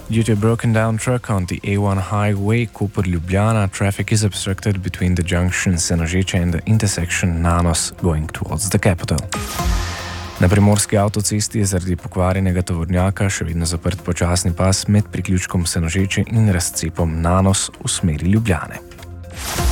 Due to a broken down truck on the A1 highway Koper-Ljubljana, traffic is obstructed between the junction Senožeče and the intersection Nanos going towards the capital. Na primorski avtocesti je zaradi pokvarjenega tovornjaka še vedno zaprt počasni pas med priključkom Senožeče in razcepom Nanos v smeri Ljubljane.